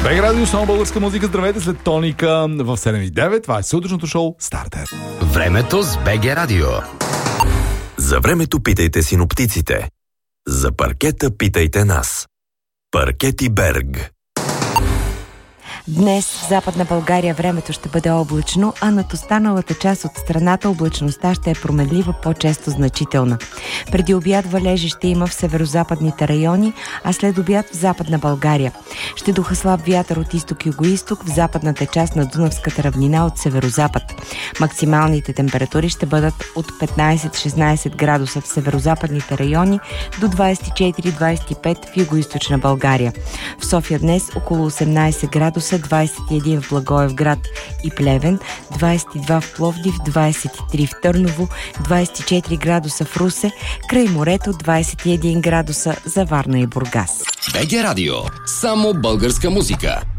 БГ Радио, само българска музика. Здравейте след тоника в 7:09. Това е сутрешното шоу Стартер. Времето с БГ Радио. За времето питайте синоптиците. За паркета питайте нас. Паркети Берг. Днес в Западна България времето ще бъде облачно, а над останалата част от страната облачността ще е променлива, по-често значителна. Преди обяд валежи ще има в северозападните райони, а след обяд в Западна България. Ще духа слаб вятър от изток-югоизток в западната част на Дунавската равнина от северозапад. Максималните температури ще бъдат от 15-16 градуса в северозападните райони до 24-25 в югоизточна България. В София днес около 18 градуса, 21 в Благоевград и Плевен, 22 в Пловдив, 23 в Търново, 24 градуса в Русе, край морето 21 градуса за Варна и Бургас. БГ Радио. Само българска музика.